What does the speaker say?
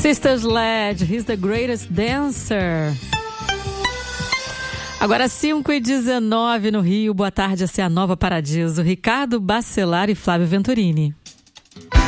Sisters Led, He's the Greatest Dancer. Agora 5h19 no Rio. Boa tarde, essa é a Nova Paradiso. Ricardo Bacelar e Flávio Venturini.